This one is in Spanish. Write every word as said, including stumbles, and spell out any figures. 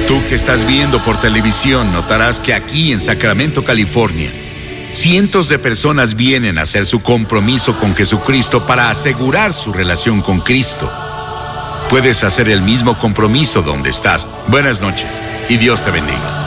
Tú que estás viendo por televisión, notarás que aquí en Sacramento, California, cientos de personas vienen a hacer su compromiso con Jesucristo para asegurar su relación con Cristo. Puedes hacer el mismo compromiso donde estás. Buenas noches y Dios te bendiga.